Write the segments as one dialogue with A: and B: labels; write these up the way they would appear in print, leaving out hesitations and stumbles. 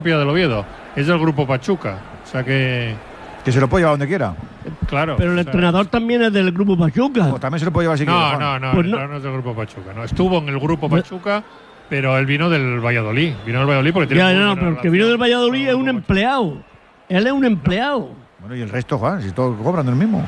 A: del Oviedo, es del Grupo Pachuca, o sea que
B: se lo puede llevar donde quiera.
A: Claro.
C: Pero el entrenador también es del Grupo Pachuca.
B: O también se lo puede llevar si quiere.
A: No, pues no es del Grupo Pachuca. No, estuvo en el Grupo Pachuca, pero él vino del Valladolid. Vino del Valladolid porque tiene.
C: Pero el que vino del Valladolid es un empleado. Él es un empleado.
B: Bueno, y el resto, Juan, si todos cobran del mismo.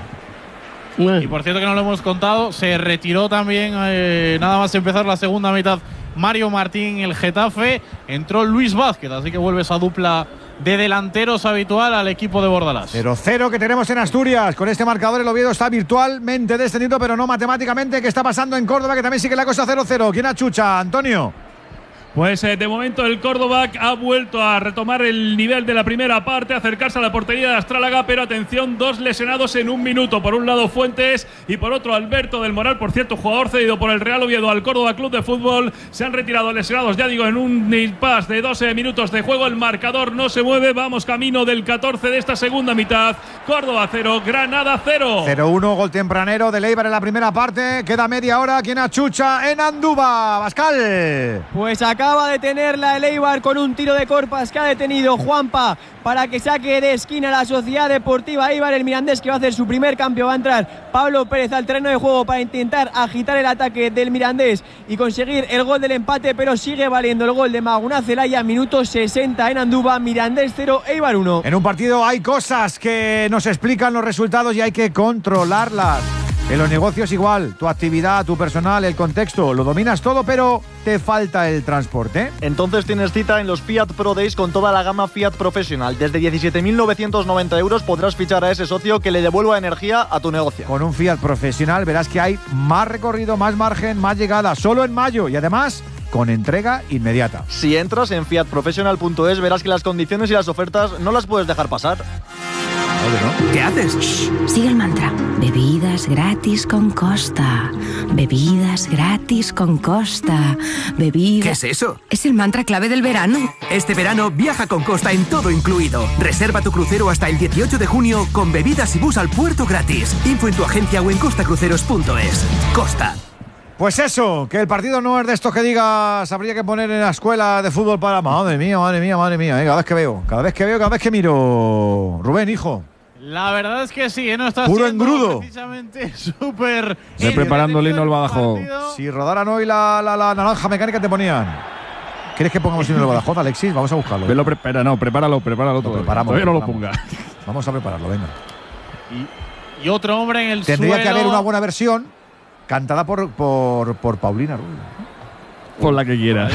D: Y por cierto que no lo hemos contado, se retiró también nada más empezar la segunda mitad Mario Martín, el Getafe. Entró Luis Vázquez, así que vuelve esa dupla de delanteros habitual al equipo de Bordalás.
B: 0-0 que tenemos en Asturias. Con este marcador el Oviedo está virtualmente descendido, pero no matemáticamente. ¿Qué está pasando en Córdoba? Que también sigue la cosa 0-0. ¿Quién achucha, Antonio?
E: Pues de momento el Córdoba ha vuelto a retomar el nivel de la primera parte, acercarse a la portería de Astrálaga, pero atención, 2 lesionados en un minuto. Por un lado Fuentes y por otro Alberto del Moral, por cierto, jugador cedido por el Real Oviedo al Córdoba Club de Fútbol. Se han retirado lesionados, ya digo, en un impasse de 12 minutos de juego. El marcador no se mueve, vamos camino del 14 de esta segunda mitad. Córdoba 0, Granada 0.
B: 0-1, gol tempranero de Leibar en la primera parte. Queda media hora. ¿Quién achucha en Andúba? Pascal.
F: Pues acaba de tenerla el Eibar con un tiro de Corpas que ha detenido Juanpa para que saque de esquina la Sociedad Deportiva Eibar. El Mirandés, que va a hacer su primer cambio, va a entrar Pablo Pérez al terreno de juego para intentar agitar el ataque del Mirandés y conseguir el gol del empate, pero sigue valiendo el gol de Maguna Zelaya, minuto 60 en Andúba. Mirandés 0, Eibar 1.
B: En un partido hay cosas que nos explican los resultados y hay que controlarlas. En los negocios igual, tu actividad, tu personal, el contexto, lo dominas todo, pero te falta el transporte.
G: Entonces tienes cita en los Fiat Pro Days con toda la gama Fiat Professional. Desde 17.990 euros podrás fichar a ese socio que le devuelva energía a tu negocio.
B: Con un Fiat Professional verás que hay más recorrido, más margen, más llegada, solo en mayo y además con entrega inmediata.
G: Si entras en fiatprofessional.es verás que las condiciones y las ofertas no las puedes dejar pasar.
H: ¿Qué haces?
I: Shh, sigue el mantra. Bebidas gratis con Costa. Bebidas gratis con Costa. Bebidas…
H: ¿Qué es eso?
I: Es el mantra clave del verano.
H: Este verano viaja con Costa en todo incluido. Reserva tu crucero hasta el 18 de junio con bebidas y bus al puerto gratis. Info en tu agencia o en costacruceros.es. Costa.
B: Pues eso, que el partido no es de estos que digas habría que poner en la escuela de fútbol para… Madre mía, cada vez que miro. Rubén, hijo.
D: La verdad es que sí, no está
B: puro
D: siendo
B: engrudo.
D: Precisamente súper…
J: Estoy preparando el himno al Badajoz.
B: Si rodaran hoy la naranja mecánica te ponían. ¿Quieres que pongamos el himno al Badajoz, Alexis? Vamos a buscarlo.
J: Prepáralo todo. Todavía no lo pongas.
B: Vamos a prepararlo, venga.
D: Y otro hombre en el
B: Tendría
D: suelo.
B: que haber una buena versión cantada por Paulina Rubio.
J: Por la que quieras.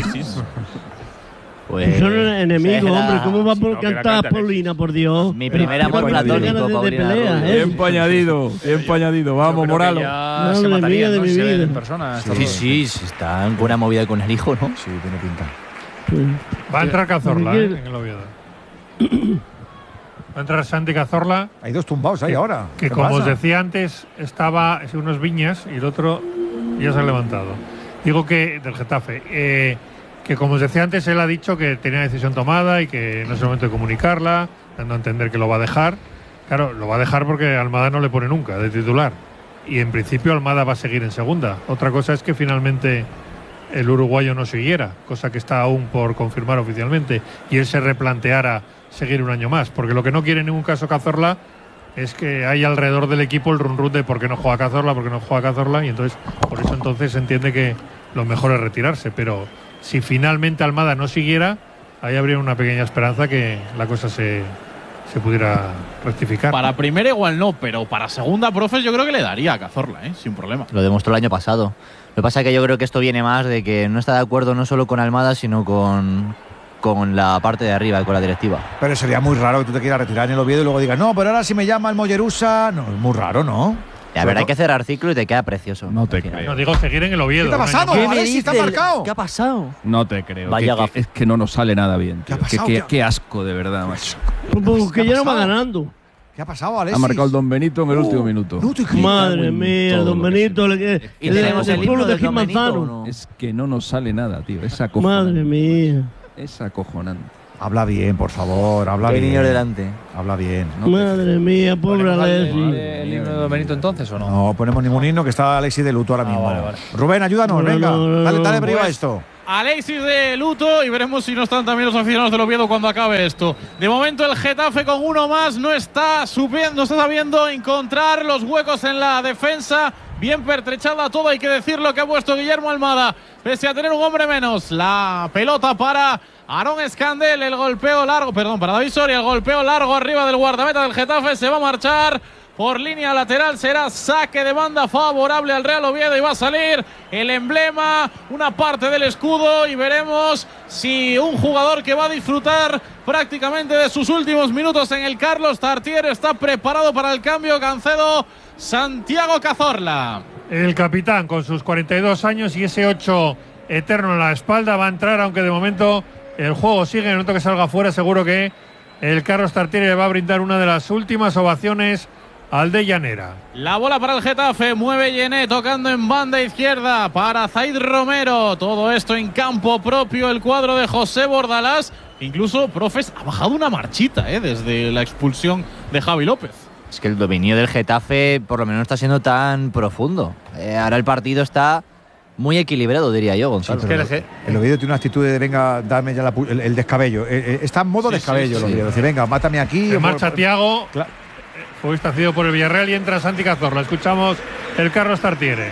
C: Pues son enemigos, hombre. ¿Cómo va a cantar Paulina, por Dios?
K: Mi primer amor platónico, Paulina Rubio.
J: Bien pañadido. Vamos, Moralo.
K: Se mataría,
C: de mi vida.
K: En persona. Sí, está en buena movida con el hijo, ¿no?
B: Sí, tiene pinta.
A: Va a entrar Cazorla en el Oviedo. Va a entrar Santi Cazorla.
B: Hay dos tumbados ahí ahora.
A: Que como os decía antes, estaba en unos Viñas y el otro ya se ha levantado. Digo que del Getafe. Que como os decía antes, él ha dicho que tenía decisión tomada y que no es el momento de comunicarla, dando a entender que lo va a dejar. Claro, lo va a dejar porque Almada no le pone nunca de titular. Y en principio Almada va a seguir en segunda. Otra cosa es que finalmente el uruguayo no siguiera, cosa que está aún por confirmar oficialmente, y él se replanteara seguir un año más. Porque lo que no quiere en ningún caso Cazorla es que hay alrededor del equipo el run-run de por qué no juega Cazorla, y entonces por eso entonces se entiende que lo mejor es retirarse. Pero si finalmente Almada no siguiera, ahí habría una pequeña esperanza que la cosa se pudiera rectificar.
D: Para primera igual no, pero para segunda, profes, yo creo que le daría a Cazorla, sin problema.
K: Lo demostró el año pasado. Lo que pasa es que yo creo que esto viene más de que no está de acuerdo no solo con Almada, sino con la parte de arriba, con la directiva.
B: Pero sería muy raro que tú te quieras retirar en el Oviedo y luego digas, no, pero ahora si me llama el Mollerusa… No, es muy raro, ¿no?
K: A ver, hay que cerrar ciclo y te queda precioso.
J: No te creo.
A: No, digo seguir en el Oviedo.
B: ¿Qué te ha pasado?
K: ¿Qué me
B: Alexis,
K: dices?
B: está marcado.
K: ¿Qué ha pasado?
J: No te creo.
K: Vaya
J: Es que no nos sale nada bien.
B: ¿Qué ha pasado?
J: Qué asco, de verdad, macho.
C: Porque ya no va ganando.
B: ¿Qué ha pasado, Alexis?
J: Ha marcado el Don Benito en el último minuto.
B: No te creo.
C: Madre mía, Don Benito.
K: Y tenemos el himno
C: de
K: de Don Benito,
C: Manzano.
K: ¿no?
J: Es que no nos sale nada, tío. Es acojonante.
C: Madre mía.
J: Es acojonante.
B: Habla bien, por favor, habla
K: Hay
B: bien.
K: niños delante.
B: Habla bien.
C: Madre mía, pobre Alexis.
L: ¿El himno de Don Benito entonces o
B: No ponemos ningún himno, que está Alexis de luto ahora mismo.
L: Vale.
B: Rubén, ayúdanos, venga.
C: No.
B: Dale brío a esto.
D: Alexis de luto y veremos si no están también los aficionados del Oviedo cuando acabe esto. De momento el Getafe con uno más no está sabiendo encontrar los huecos en la defensa. Bien pertrechada todo, hay que decirlo, que ha puesto Guillermo Almada, pese a tener un hombre menos. La pelota para Aarón Escandel, el golpeo largo, para David Soria, el golpeo largo arriba del guardameta del Getafe, se va a marchar por línea lateral, será saque de banda favorable al Real Oviedo y va a salir el emblema, una parte del escudo, y veremos si un jugador que va a disfrutar prácticamente de sus últimos minutos en el Carlos Tartiere está preparado para el cambio. Gancedo, Santiago Cazorla.
A: El capitán con sus 42 años y ese 8 eterno en la espalda va a entrar, aunque de momento el juego sigue. En el momento que salga fuera, seguro que el Carlos Tartiere le va a brindar una de las últimas ovaciones al de Llanera.
D: La bola para el Getafe, mueve Yené tocando en banda izquierda para Zaid Romero. Todo esto en campo propio, el cuadro de José Bordalás. Incluso, profes, ha bajado una marchita desde la expulsión de Javi López.
K: Es que el dominio del Getafe por lo menos no está siendo tan profundo. Ahora el partido está muy equilibrado, diría yo, Gonzalo.
B: Sí, el Oviedo tiene una actitud de venga, dame ya el descabello. Está en modo descabello el Oviedo. Decir, venga, mátame aquí.
A: En marcha Thiago. Fue estacido por el Villarreal y entra Santi Cazorla. Escuchamos el Carlos Tartiere.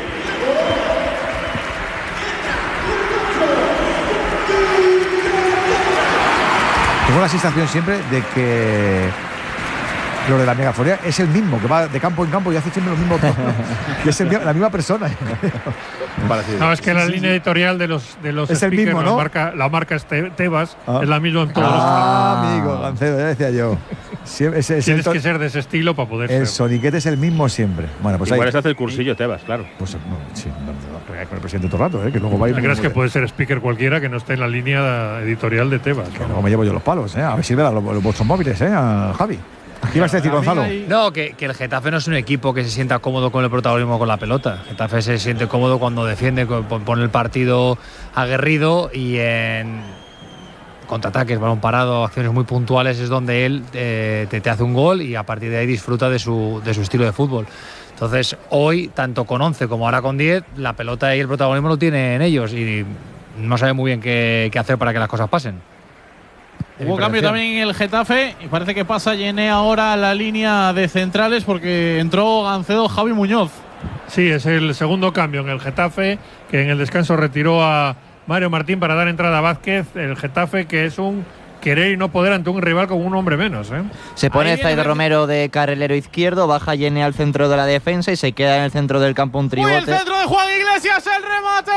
B: Tengo la sensación siempre de que lo de la megafonía es el mismo, que va de campo en campo y hace siempre lo mismo. Y es la misma persona.
A: No, es que la línea editorial de los
B: es el mismo, ¿no?
A: La marca es Tebas, es la misma en todos los canales.
B: Amigo, Gancedo, ya decía yo.
A: Tienes que ser de ese estilo para poder ser.
B: El soniquete es el mismo siempre. Bueno, pues
M: igual se hace el cursillo Tebas, claro.
B: Pues no, sí, con el presidente todo el rato, que luego va a ir.
A: ¿Crees que puede ser speaker cualquiera que no esté en la línea editorial de Tebas?
B: Que luego me llevo yo los palos, A ver si ve los vuestros móviles, a Javi. ¿Qué ibas a decir, Gonzalo?
L: No, que el Getafe no es un equipo que se sienta cómodo con el protagonismo con la pelota. El Getafe se siente cómodo cuando defiende, pone el partido aguerrido y en contraataques, balón parado, acciones muy puntuales es donde él te hace un gol y a partir de ahí disfruta de su estilo de fútbol. Entonces, hoy, tanto con 11 como ahora con 10, la pelota y el protagonismo lo tienen ellos y no sabe muy bien qué hacer para que las cosas pasen.
D: Hubo cambio también en el Getafe y parece que pasa Yené ahora a la línea de centrales porque entró Gancedo Javi Muñoz.
A: Sí, es el segundo cambio en el Getafe, que en el descanso retiró a Mario Martín para dar entrada a Vázquez. El Getafe, que es un querer y no poder ante un rival con un hombre menos.
K: Se pone Zaid Romero de carrilero izquierdo, baja Yené al centro de la defensa y se queda en el centro del campo un tribote.
D: ¡Uy, el centro de Juan Iglesias! ¡El remate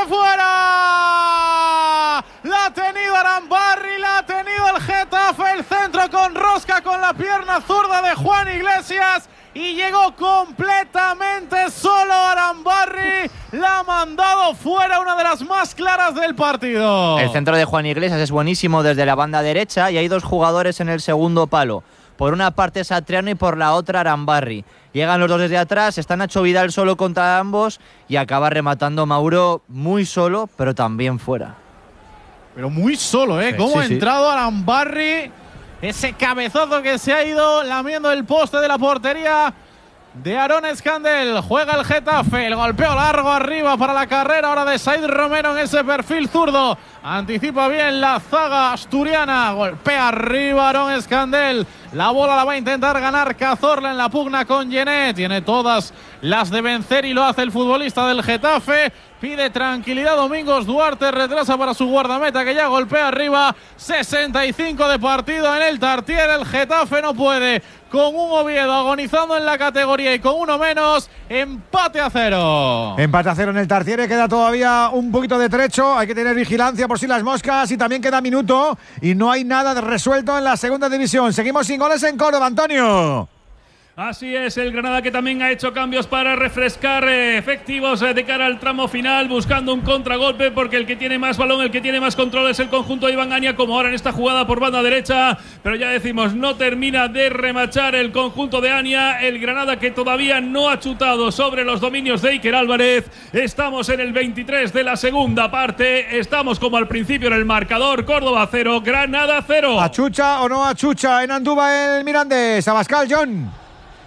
D: fuera! La ha tenido Arambarri, la ha tenido el Getafe, el centro con rosca con la pierna zurda de Juan Iglesias y llegó completamente solo Arambarri, la ha mandado fuera, una de las más claras del partido.
K: El centro de Juan Iglesias es buenísimo desde la banda derecha y hay dos jugadores en el segundo palo. Por una parte Satriano y por la otra Arambarri. Llegan los dos desde atrás, está Nacho Vidal solo contra ambos y acaba rematando Mauro muy solo, pero también fuera.
D: Pero muy solo, ¿Cómo ha entrado Arambarri? Ese cabezazo que se ha ido lamiendo el poste de la portería de Aarón Escandel. Juega el Getafe, el golpeo largo arriba para la carrera ahora de Zaid Romero en ese perfil zurdo. Anticipa bien la zaga asturiana, golpea arriba Aarón Escandel. La bola la va a intentar ganar Cazorla en la pugna con Yené. Tiene todas las de vencer y lo hace el futbolista del Getafe. Pide tranquilidad Domingos Duarte, retrasa para su guardameta que ya golpea arriba. 65 de partido en el Tartiere, el Getafe no puede. Con un Oviedo agonizando en la categoría y con uno menos, empate a 0.
B: Empate a 0 en el Tartiere, queda todavía un poquito de trecho, hay que tener vigilancia por si las moscas y también queda minuto y no hay nada resuelto en la segunda división. Seguimos sin goles en Córdoba, Antonio.
E: Así es, el Granada que también ha hecho cambios para refrescar efectivos de cara al tramo final, buscando un contragolpe porque el que tiene más balón, el que tiene más control es el conjunto de Iván Ania, como ahora en esta jugada por banda derecha, pero ya decimos, no termina de remachar el conjunto de Ania, el Granada que todavía no ha chutado sobre los dominios de Iker Álvarez. Estamos en el 23 de la segunda parte, estamos como al principio en el marcador, Córdoba 0, Granada 0.
B: ¿Achucha o no achucha en Andúba el Mirandés? Abascal, John.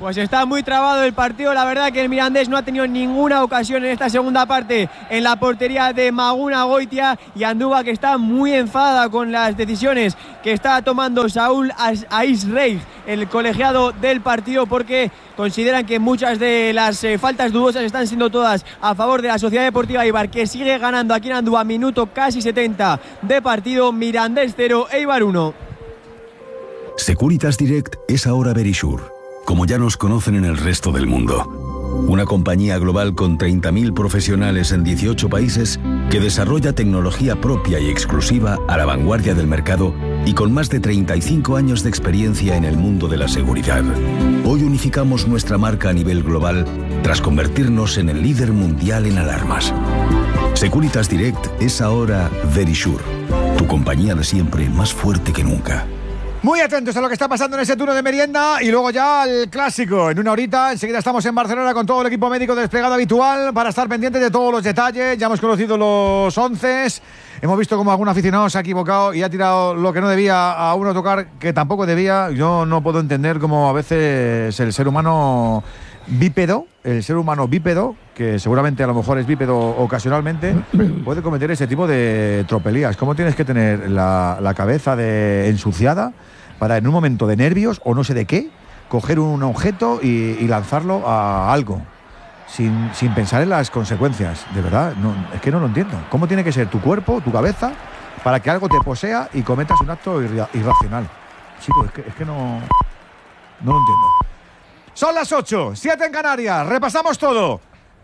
F: Pues está muy trabado el partido, la verdad que el Mirandés no ha tenido ninguna ocasión en esta segunda parte en la portería de Maguna Goitia, y Andúba, que está muy enfadada con las decisiones que está tomando Saúl Aisreich, el colegiado del partido, porque consideran que muchas de las faltas dudosas están siendo todas a favor de la Sociedad Deportiva Eibar, que sigue ganando aquí en Andúba, minuto casi 70 de partido. Mirandés 0, Eibar 1.
M: Securitas Direct es ahora Verisure, como ya nos conocen en el resto del mundo. Una compañía global con 30.000 profesionales en 18 países que desarrolla tecnología propia y exclusiva a la vanguardia del mercado y con más de 35 años de experiencia en el mundo de la seguridad. Hoy unificamos nuestra marca a nivel global tras convertirnos en el líder mundial en alarmas. Securitas Direct es ahora Verisure, tu compañía de siempre más fuerte que nunca.
B: Muy atentos a lo que está pasando en ese turno de merienda y luego ya al clásico. En una horita, enseguida estamos en Barcelona con todo el equipo médico desplegado habitual para estar pendientes de todos los detalles. Ya hemos conocido los 11. Hemos visto cómo algún aficionado se ha equivocado y ha tirado lo que no debía a uno tocar que tampoco debía. Yo no puedo entender cómo a veces el ser humano bípedo, que seguramente a lo mejor es bípedo ocasionalmente, puede cometer ese tipo de tropelías. ¿Cómo tienes que tener la cabeza ensuciada para en un momento de nervios o no sé de qué, coger un objeto y lanzarlo a algo sin pensar en las consecuencias? De verdad, es que no lo entiendo. ¿Cómo tiene que ser tu cuerpo, tu cabeza, para que algo te posea y cometas un acto irracional? Chicos, es que no lo entiendo. Son las 8, 7 en Canarias. Repasamos todo.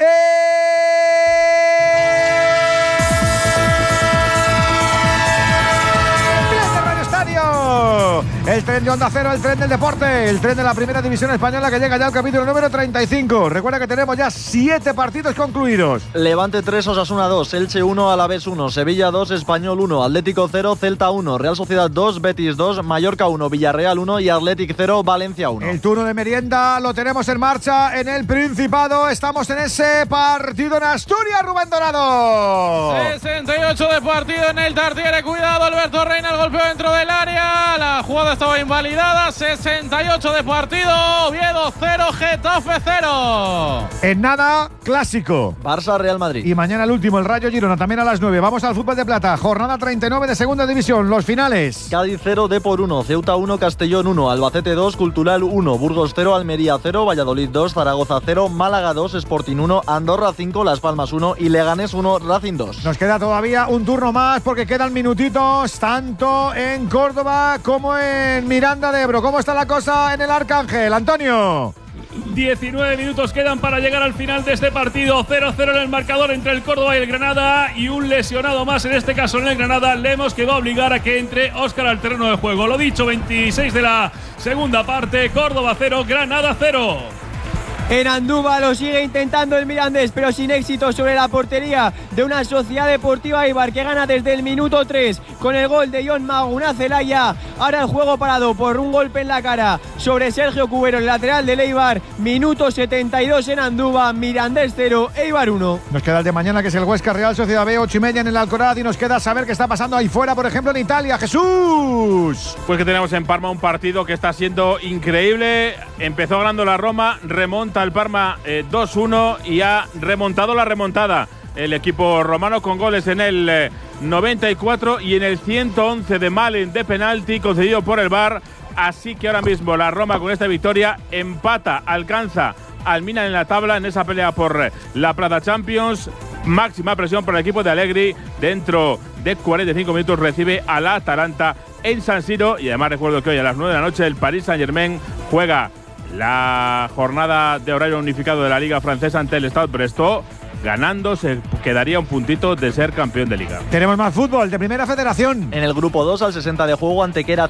B: El tren de Onda Cero, el tren del deporte, el tren de la primera división española, que llega ya al capítulo número 35. Recuerda que tenemos ya 7 partidos concluidos.
G: Levante 3, Osasuna 2, Elche 1, Alavés 1, Sevilla 2, Español 1, Atlético 0, Celta 1, Real Sociedad 2, Betis 2, Mallorca 1, Villarreal 1 y Athletic 0, Valencia 1.
B: El turno de merienda lo tenemos en marcha en el Principado. Estamos en ese partido en Asturias, Rubén Dorado.
D: 68 de partido en el Tartiere. Cuidado, Alberto Reina, el golpeo dentro del área. La jugada estaba invalidada. 68 de partido. Oviedo 0, Getafe 0.
B: En nada, clásico.
G: Barça, Real Madrid.
B: Y mañana el último, el Rayo Girona, también a las 9. Vamos al fútbol de plata. Jornada 39 de segunda división. Los finales.
G: Cádiz 0, Depor 1, Ceuta 1, Castellón 1, Albacete 2, Cultural 1, Burgos 0, Almería 0, Valladolid 2, Zaragoza 0, Málaga 2, Sporting 1, Andorra 5, Las Palmas 1 y Leganés 1, Racing 2.
B: Nos queda todavía un turno más porque quedan minutitos tanto en Córdoba como en Miranda de Ebro. ¿Cómo está la cosa en el Arcángel, Antonio?
E: 19 minutos quedan para llegar al final de este partido. 0-0 en el marcador entre el Córdoba y el Granada, y un lesionado más, en este caso en el Granada, Lemos, que va a obligar a que entre Óscar al terreno de juego. Lo dicho, 26 de la segunda parte. Córdoba 0, Granada 0.
F: En Andúba lo sigue intentando el Mirandés, pero sin éxito sobre la portería de una Sociedad Deportiva Eibar que gana desde el minuto 3 con el gol de Jon Maguna Zelaya. Ahora el juego parado por un golpe en la cara sobre Sergio Cubero, el lateral del Eibar. Minuto 72 en Andúba. Mirandés 0, Eibar 1.
B: Nos queda el de mañana, que es el Huesca Real Sociedad B, 8:30 en el Alcoraz, y nos queda saber qué está pasando ahí fuera, por ejemplo en Italia. Jesús.
N: Pues que tenemos en Parma un partido que está siendo increíble. Empezó ganando la Roma, remonta el Parma 2-1 y ha remontado la remontada el equipo romano con goles en el 94 y en el 111 de Malen de penalti concedido por el VAR. Así que ahora mismo la Roma, con esta victoria, empata, alcanza al Milan en la tabla en esa pelea por la Plaza Champions. Máxima presión por el equipo de Allegri. Dentro de 45 minutos recibe a la Atalanta en San Siro. Y además recuerdo que hoy a las 9 de la noche el Paris Saint-Germain juega la jornada de horario unificado de la Liga Francesa ante el Stade Brestois. Ganando se quedaría un puntito de ser campeón de Liga.
B: Tenemos más fútbol de Primera Federación.
G: En el grupo 2, al 60 de juego, Antequera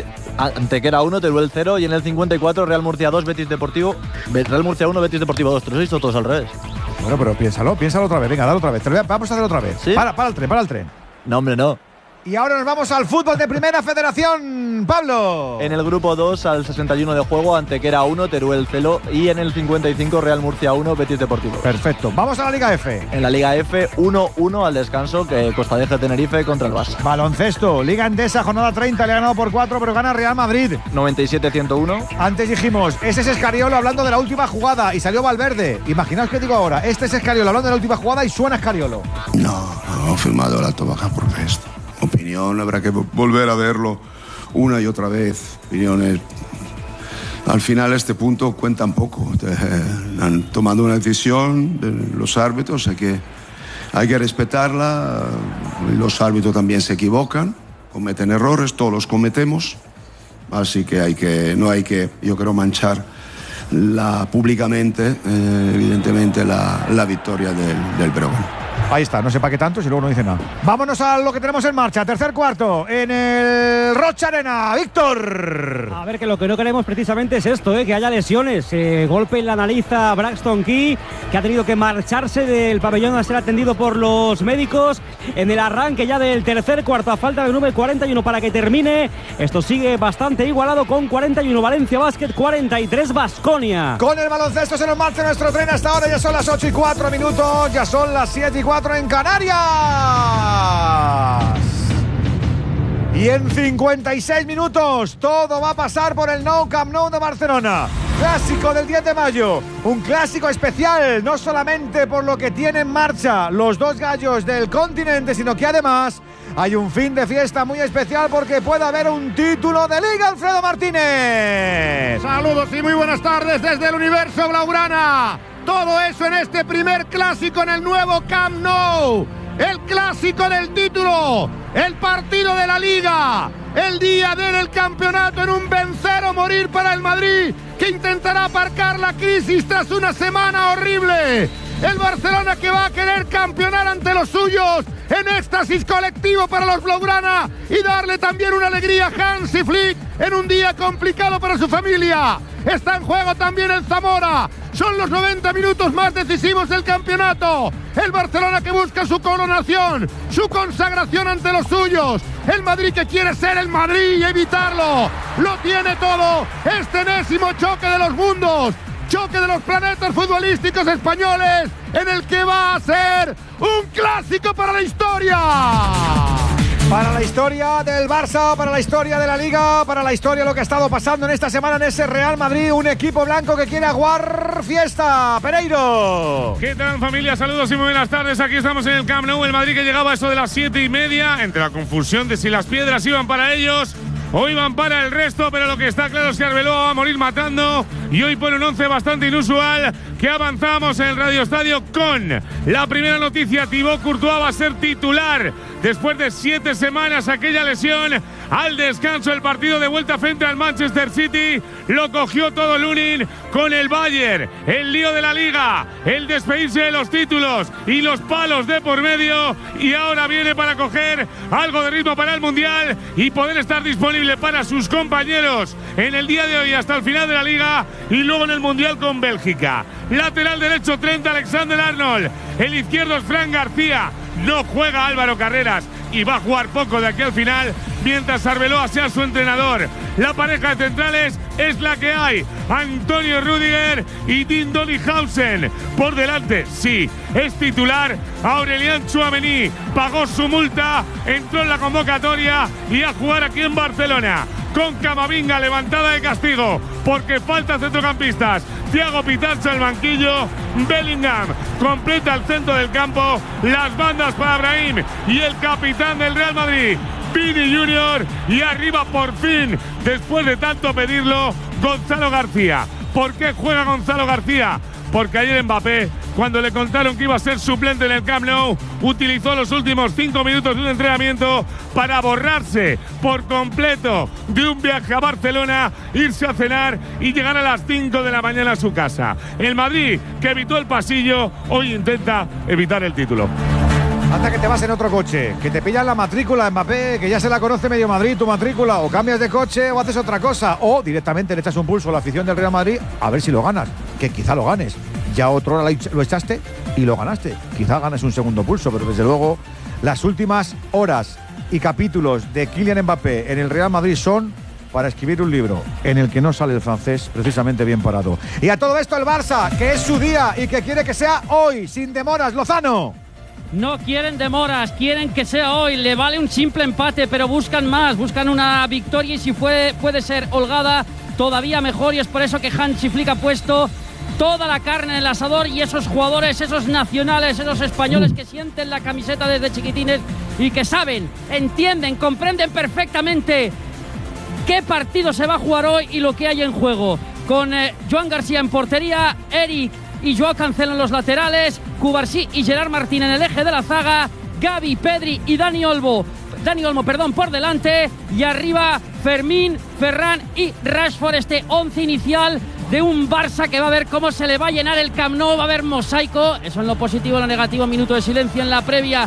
G: 1, Teruel 0, y en el 54 Real Murcia 2, Real Murcia 1, Betis Deportivo 2. Pero esto todos al revés.
B: Bueno, pero piénsalo otra vez. Venga, dale otra vez. Vamos a hacer otra vez.
G: ¿Sí?
B: Para el tren.
G: No, hombre, no.
B: Y ahora nos vamos al fútbol de Primera Federación, Pablo.
G: En el grupo 2, al 61 de juego, Antequera 1, Teruel 0 y en el 55, Real Murcia 1, Betis Deportivo.
B: Perfecto. Vamos a la Liga F.
G: En la Liga F, 1-1 al descanso, que Costa de Tenerife contra el Barça.
B: Baloncesto, Liga Endesa, jornada 30, le ha ganado por 4, pero gana Real Madrid.
G: 97-101.
B: Antes dijimos, ese es Escariolo hablando de la última jugada y salió Valverde. Imaginaos que digo ahora, este es Escariolo hablando de la última jugada y suena Escariolo.
O: No, firmado el alto baja por esto. Opinión, habrá que volver a verlo una y otra vez. Opiniones. Al final, este punto cuentan poco. Han tomado una decisión de los árbitros, hay que respetarla. Los árbitros también se equivocan, cometen errores, todos los cometemos. Así que no hay que, yo creo, manchar públicamente, evidentemente, la victoria del Breogán.
B: Ahí está, no sé para qué tanto si luego no dice nada. Vámonos a lo que tenemos en marcha. Tercer cuarto en el Rocha Arena. Víctor.
P: A ver, que lo que no queremos precisamente es esto, que haya lesiones. Golpe en la nariz a Braxton Key, que ha tenido que marcharse del pabellón a ser atendido por los médicos. En el arranque ya del tercer cuarto, a falta de 9:41 para que termine. Esto sigue bastante igualado con 41 Valencia Basket, 43 Baskonia.
B: Con el baloncesto se nos marcha nuestro tren hasta ahora. Ya son las 8:04, ya son las 7:04 en Canarias. Y en 56 minutos todo va a pasar por el Nou Camp Nou de Barcelona. Clásico del 10 de mayo, un clásico especial, no solamente por lo que tiene en marcha los dos gallos del continente, sino que además hay un fin de fiesta muy especial porque puede haber un título de Liga. Alfredo Martínez.
Q: Saludos y muy buenas tardes desde el universo blaugrana. Todo eso en este primer clásico en el nuevo Camp Nou. El clásico del título, el partido de la Liga, el día del campeonato en un vencer o morir para el Madrid, que intentará aparcar la crisis tras una semana horrible. El Barcelona que va a querer campeonar ante los suyos en éxtasis colectivo para los blaugrana y darle también una alegría a Hansi Flick en un día complicado para su familia. Está en juego también el Zamora. Son los 90 minutos más decisivos del campeonato. El Barcelona que busca su coronación, su consagración ante los suyos. El Madrid que quiere ser el Madrid y evitarlo. Lo tiene todo. Este enésimo choque de los mundos. Choque de los planetas futbolísticos españoles, en el que va a ser un clásico para la historia.
B: Para la historia del Barça, para la historia de la Liga, para la historia de lo que ha estado pasando en esta semana en ese Real Madrid, un equipo blanco que quiere aguar fiesta. Pereiro.
R: ¿Qué tal, familia? Saludos y muy buenas tardes. Aquí estamos en el Camp Nou. El Madrid que llegaba a eso de las 7:30, entre la confusión de si las piedras iban para ellos o iban para el resto, pero lo que está claro es que Arbeloa va a morir matando y hoy pone un 11 bastante inusual. Que avanzamos en el Radio Estadio con la primera noticia. Thibaut Courtois va a ser titular después de 7 semanas, aquella lesión. Al descanso, el partido de vuelta frente al Manchester City lo cogió todo Lunin con el Bayern, el lío de la Liga, el despedirse de los títulos y los palos de por medio, y ahora viene para coger algo de ritmo para el Mundial y poder estar disponible para sus compañeros en el día de hoy hasta el final de la Liga y luego en el Mundial con Bélgica. Lateral derecho, Trent Alexander-Arnold. El izquierdo es Fran García. No juega Álvaro Carreras y va a jugar poco de aquí al final, mientras Arbeloa sea su entrenador. La pareja de centrales es la que hay. Antonio Rüdiger y Dean Donninghausen. Por delante, sí, es titular Aurélien Tchouaméni. Pagó su multa, entró en la convocatoria y a jugar aquí en Barcelona. Con Camavinga levantada de castigo porque falta centrocampistas. Thiago Pinto el banquillo. Bellingham completa el centro del campo. Las bandas para Brahim y el capitán del Real Madrid, Vini Junior. Y arriba por fin, después de tanto pedirlo, Gonzalo García. ¿Por qué juega Gonzalo García? Porque ayer Mbappé, cuando le contaron que iba a ser suplente en el Camp Nou, utilizó los últimos 5 minutos de un entrenamiento para borrarse por completo de un viaje a Barcelona, irse a cenar y llegar a las 5 de la mañana a su casa. El Madrid, que evitó el pasillo, hoy intenta evitar el título.
B: Hasta que te vas en otro coche, que te pillan la matrícula Mbappé, que ya se la conoce medio Madrid tu matrícula, o cambias de coche o haces otra cosa, o directamente le echas un pulso a la afición del Real Madrid a ver si lo ganas, que quizá lo ganes. Ya otra hora lo echaste y lo ganaste. Quizá ganes un segundo pulso, pero desde luego las últimas horas y capítulos de Kylian Mbappé en el Real Madrid son para escribir un libro en el que no sale el francés precisamente bien parado. Y a todo esto el Barça, que es su día y que quiere que sea hoy, sin demoras. Lozano.
S: No quieren demoras, quieren que sea hoy. Le vale un simple empate, pero buscan más, buscan una victoria y si puede ser holgada, todavía mejor. Y es por eso que Hansi Flick ha puesto toda la carne en el asador y esos jugadores, esos nacionales, esos españoles que sienten la camiseta desde chiquitines y que saben, entienden, comprenden perfectamente qué partido se va a jugar hoy y lo que hay en juego. Con Joan García en portería, Eric y Joao Cancelo en los laterales, Cubarsí y Gerard Martín en el eje de la zaga, Gavi, Pedri y Dani Olmo por delante, y arriba Fermín, Ferran y Rashford. Este 11 inicial de un Barça que va a ver cómo se le va a llenar el Camp Nou, va a haber mosaico, eso en lo positivo. En lo negativo, minuto de silencio en la previa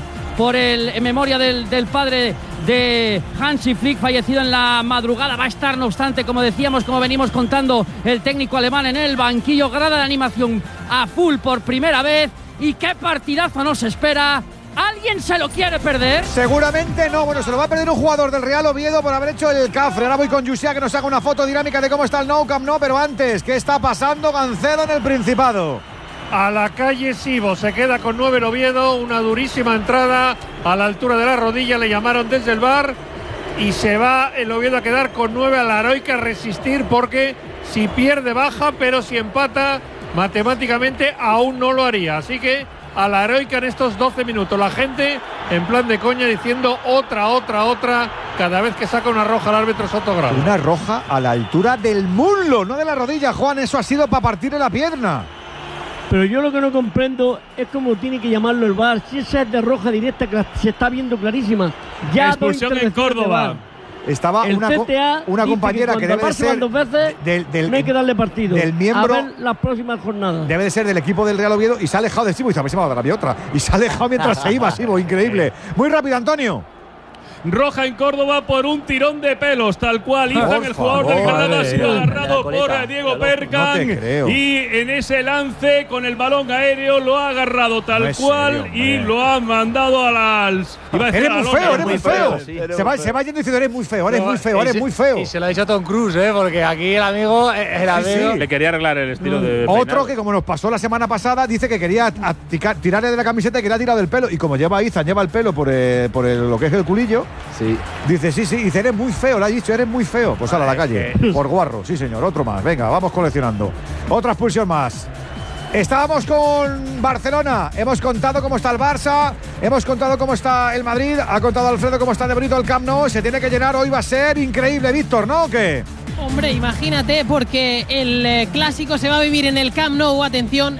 S: en memoria del padre de Hansi Flick, fallecido en la madrugada. Va a estar, no obstante, como decíamos, como venimos contando, el técnico alemán en el banquillo. Grada de animación a full por primera vez. Y qué partidazo nos espera. ¿Alguien se lo quiere perder?
B: Seguramente no. Bueno, se lo va a perder un jugador del Real Oviedo por haber hecho el cafre. Ahora voy con Yusia que nos haga una foto dinámica de cómo está el Nou Camp Nou. Pero antes, ¿qué está pasando Gancedo en el Principado?
A: A la calle Sibo, se queda con 9 el Oviedo, una durísima entrada a la altura de la rodilla, le llamaron desde el VAR y se va el Oviedo a quedar con 9 a la Heroica, a resistir porque si pierde baja, pero si empata matemáticamente aún no lo haría, así que a la Heroica en estos 12 minutos, la gente en plan de coña diciendo otra, cada vez que saca una roja al árbitro Sotogrado.
B: Una roja a la altura del muslo, no de la rodilla, Juan, eso ha sido para partirle la pierna.
C: Pero yo lo que no comprendo es cómo tiene que llamarlo el VAR. Si esa es de roja directa, que se está viendo clarísima. Ya
E: expulsión en Córdoba.
B: Estaba una compañera que debe de ser
C: dos veces, no hay que darle partido.
B: Del miembro,
C: a ver las próximas jornadas.
B: Debe de ser del equipo del Real Oviedo y se ha alejado de Sibo. Y dice, a ver si me va a dar a mí otra. Y se ha alejado mientras se iba Sibo. Increíble. Muy rápido, Antonio.
E: Roja en Córdoba por un tirón de pelos, tal cual. Izan, el jugador del Granada, ha sido agarrado por Diego Perkan. Y en ese lance con el balón aéreo lo ha agarrado tal cual y lo ha mandado a las.
B: Eres muy feo. Se va yendo diciendo, eres muy feo.
L: Y se lo ha dicho a Tom Cruise, porque aquí el amigo era
N: Le quería arreglar el estilo de.
B: Otro que, como nos pasó la semana pasada, dice que quería tirarle de la camiseta y que le ha tirado del pelo. Y como lleva el pelo por lo que es el culillo.
J: Sí.
B: Dice, dice, eres muy feo, le ha dicho, eres muy feo. Pues a la calle, por guarro, sí señor, otro más. Venga, vamos coleccionando. Otra expulsión más. Estábamos con Barcelona, hemos contado cómo está el Barça, hemos contado cómo está el Madrid, ha contado Alfredo cómo está de bonito el Camp Nou, se tiene que llenar, hoy va a ser increíble, Víctor, ¿no? ¿O qué?
T: Hombre, imagínate, porque el clásico se va a vivir en el Camp Nou, atención,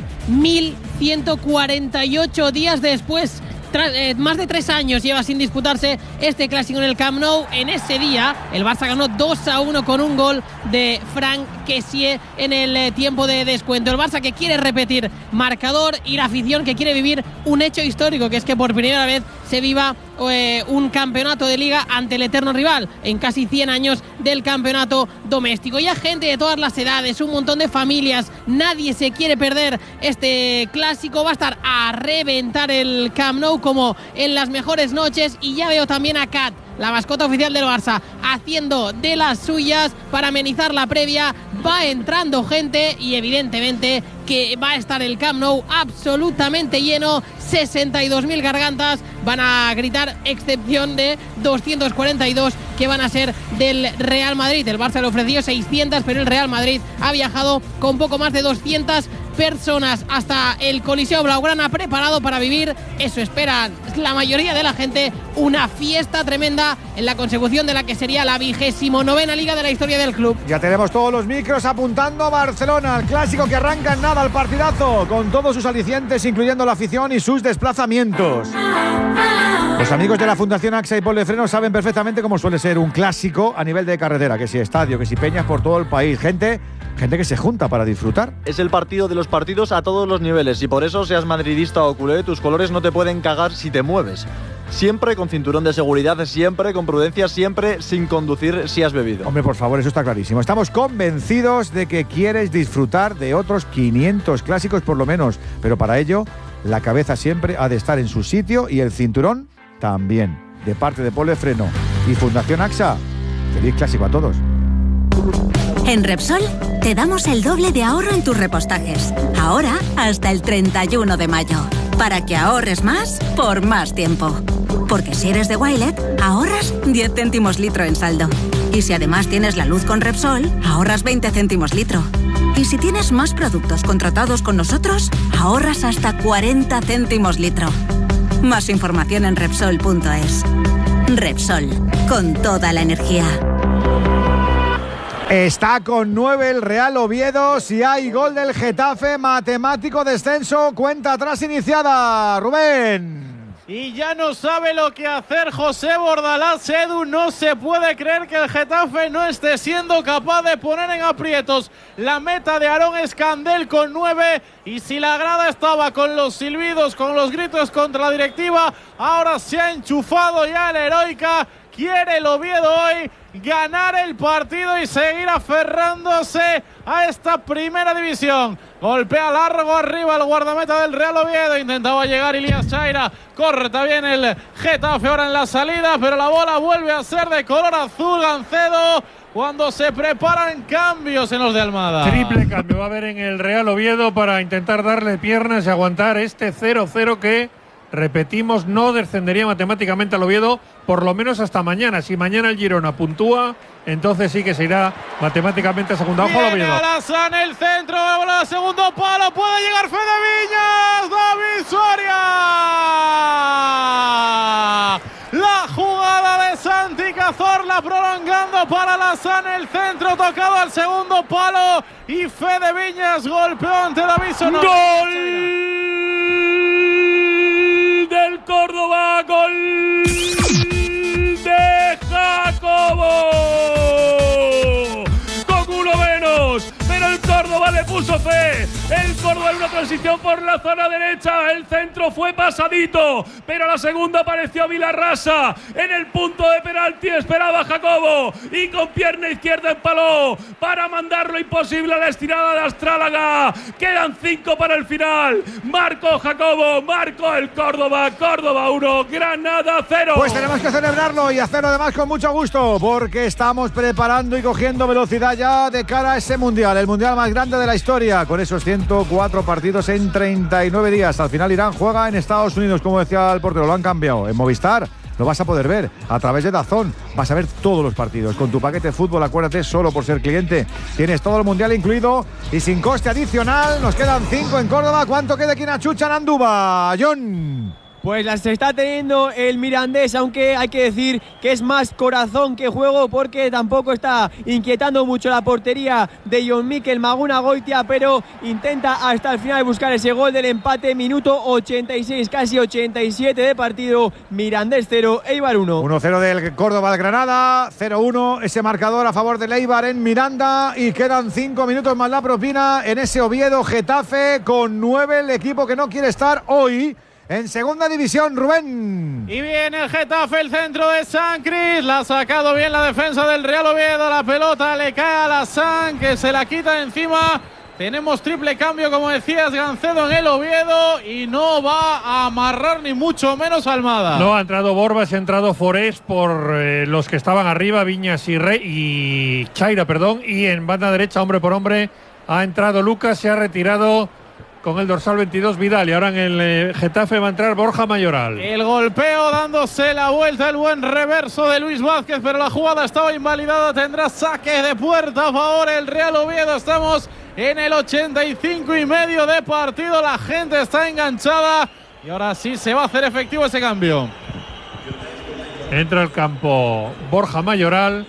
T: 1148 días después. Más de 3 años lleva sin disputarse este clásico en el Camp Nou. En ese día el Barça ganó 2-1 con un gol de Franck Kessié en el tiempo de descuento. El Barça que quiere repetir marcador y la afición que quiere vivir un hecho histórico, que es que por primera vez se viva un campeonato de liga ante el eterno rival en casi 100 años del campeonato doméstico. Y a gente de todas las edades, un montón de familias, nadie se quiere perder este clásico. Va a estar a reventar el Camp Nou como en las mejores noches. Y ya veo también a Kat, la mascota oficial del Barça, haciendo de las suyas para amenizar la previa. Va entrando gente y evidentemente que va a estar el Camp Nou absolutamente lleno. 62.000 gargantas van a gritar, excepción de 242 que van a ser del Real Madrid. El Barça le ofreció 600, pero el Real Madrid ha viajado con poco más de 200 personas hasta el Coliseo Blaugrana, preparado para vivir, eso esperan la mayoría de la gente, una fiesta tremenda en la consecución de la que sería la 29ª liga de la historia del club.
B: Ya tenemos todos los micros apuntando a Barcelona, el clásico que arranca en nada, el partidazo, con todos sus alicientes, incluyendo la afición y sus desplazamientos. Los amigos de la Fundación AXA y Pollefreno saben perfectamente cómo suele ser un clásico a nivel de carretera, que si estadio, que si peñas por todo el país, gente que se junta para disfrutar.
G: Es el partido de los partidos a todos los niveles y por eso, seas madridista o culé, tus colores no te pueden cagar si te mueves. Siempre con cinturón de seguridad, siempre con prudencia, siempre sin conducir si has bebido.
B: Hombre, por favor, eso está clarísimo. Estamos convencidos de que quieres disfrutar de otros 500 clásicos por lo menos, pero para ello la cabeza siempre ha de estar en su sitio y el cinturón también. de parte de Pole Freno y Fundación AXA. Feliz clásico a todos.
U: En Repsol te damos el doble de ahorro en tus repostajes. Ahora hasta el 31 de mayo. Para que ahorres más por más tiempo. Porque si eres de Wilet, ahorras 10 céntimos litro en saldo. Y si además tienes la luz con Repsol, ahorras 20 céntimos litro. Y si tienes más productos contratados con nosotros, ahorras hasta 40 céntimos litro. Más información en Repsol.es. Repsol, con toda la energía.
B: Está con 9 el Real Oviedo. Si hay gol del Getafe, matemático descenso, cuenta atrás iniciada. Rubén.
D: Y ya no sabe lo que hacer José Bordalás. Edu, no se puede creer que el Getafe no esté siendo capaz de poner en aprietos la meta de Aarón Escandel con 9. Y si la grada estaba con los silbidos, con los gritos contra la directiva, ahora se ha enchufado ya el Heroica. Quiere el Oviedo hoy ganar el partido y seguir aferrándose a esta primera división. Golpea largo arriba el guardameta del Real Oviedo. Intentaba llegar Ilias Chaira. Corre también el Getafe ahora en la salida, pero la bola vuelve a ser de color azul. Gancedo, cuando se preparan cambios en los de Almada.
A: Triple cambio va a haber en el Real Oviedo para intentar darle piernas y aguantar este 0-0 que, repetimos, no descendería matemáticamente al Oviedo, por lo menos hasta mañana. Si mañana el Girona puntúa, entonces sí que se irá matemáticamente a segunda. Ojo al Oviedo.
D: Alassane, el centro, bola al segundo palo, puede llegar Fede Viñas, David Soria. La jugada de Santi Cazorla prolongando para Alassane, el centro tocado al segundo palo y Fede Viñas golpeó ante David Soria.
E: ¡Gol del Córdoba! ¡Gol de Jacobo! Con uno menos, pero el Córdoba le puso fe. El Córdoba en una transición por la zona derecha. El centro fue pasadito, pero a la segunda apareció Vilarrasa. En el punto de penalti esperaba Jacobo y con pierna izquierda empaló para mandarlo imposible a la estirada de Astrálaga. Quedan 5 para el final. Marcó Jacobo, marcó el Córdoba. Córdoba 1, Granada 0.
B: Pues tenemos que celebrarlo y hacerlo además con mucho gusto, porque estamos preparando y cogiendo velocidad ya de cara a ese mundial, el mundial más grande de la historia, con esos 104 partidos en 39 días. Al final Irán juega en Estados Unidos, como decía el portero, lo han cambiado. En Movistar lo vas a poder ver a través de DAZN. Vas a ver todos los partidos. Con tu paquete de fútbol, acuérdate, solo por ser cliente tienes todo el mundial incluido y sin coste adicional. Nos quedan 5 en Córdoba. ¿Cuánto queda aquí en Achucha, en Andúba? John.
F: Pues las está teniendo el Mirandés, aunque hay que decir que es más corazón que juego, porque tampoco está inquietando mucho la portería de Jon Mikel Maguna Goitia, pero intenta hasta el final buscar ese gol del empate. Minuto 86, casi 87 de partido. Mirandés 0, Eibar 1.
B: 1-0 del Córdoba al Granada, 0-1 ese marcador a favor del Eibar en Miranda, y quedan 5 minutos más la propina en ese Oviedo Getafe con 9, el equipo que no quiere estar hoy en segunda división. Rubén.
D: Y viene el Getafe, el centro de San Cris. La ha sacado bien la defensa del Real Oviedo. La pelota le cae a Alassane, que se la quita de encima. Tenemos triple cambio, como decías, Gancedo en el Oviedo, y no va a amarrar ni mucho menos Almada.
A: No, ha entrado Borbas, ha entrado Forés por los que estaban arriba, Viñas y Chaira, perdón. Y en banda derecha, hombre por hombre, ha entrado Lucas, se ha retirado con el dorsal 22 Vidal, y ahora en el Getafe va a entrar Borja Mayoral.
D: El golpeo dándose la vuelta, el buen reverso de Luis Vázquez, pero la jugada estaba invalidada. Tendrá saque de puerta a favor el Real Oviedo. Estamos en el 85 y medio de partido. La gente está enganchada y ahora sí se va a hacer efectivo ese cambio.
A: Entra al campo Borja Mayoral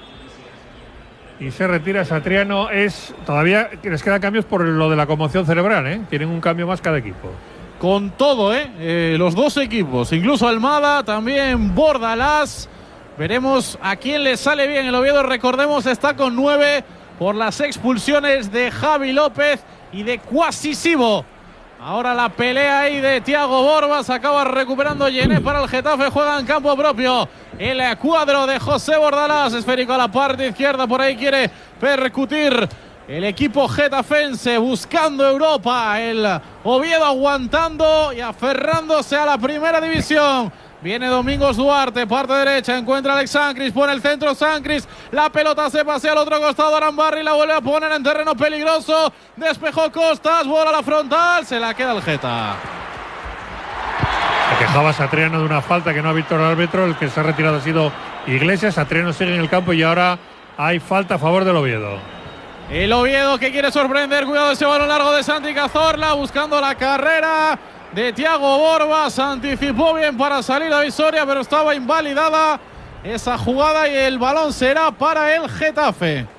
A: y se retira Satriano. Todavía les quedan cambios por lo de la conmoción cerebral, ¿eh? Tienen un cambio más cada equipo.
D: Con todo, los dos equipos, incluso Almada, también Bordalás. Veremos a quién le sale bien. El Oviedo, recordemos, está con 9 por las expulsiones de Javi López y de Quasisivo. Ahora la pelea ahí de Thiago Borbas. Acaba recuperando Yené para el Getafe. Juega en campo propio el cuadro de José Bordalás. Esférico a la parte izquierda. Por ahí quiere percutir el equipo getafense, buscando Europa. El Oviedo aguantando y aferrándose a la primera división. Viene Domingos Duarte, parte derecha, encuentra a Alex Sancris, pone el centro Sancris, la pelota se pasea al otro costado, Arambarri la vuelve a poner en terreno peligroso, despejó Costas, bola a la frontal, se la queda el Geta.
A: Se quejaba Satriano de una falta que no ha visto el árbitro, el que se ha retirado ha sido Iglesias, Satriano sigue en el campo y ahora hay falta a favor del Oviedo.
D: El Oviedo que quiere sorprender, cuidado ese balón largo de Santi Cazorla, buscando la carrera de Thiago Borba, se anticipó bien para salir a Visoria, pero estaba invalidada esa jugada y el balón será para el Getafe.